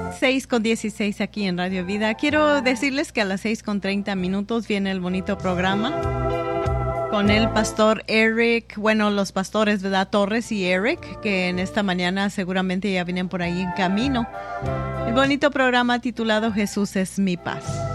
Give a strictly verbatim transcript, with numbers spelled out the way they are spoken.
seis con dieciséis aquí en Radio Vida. Quiero decirles que a las seis con treinta minutos viene el bonito programa con el pastor Eric, bueno, los pastores, ¿verdad? Torres y Eric, que en esta mañana seguramente ya vienen por ahí en camino. El bonito programa titulado Jesús es mi paz.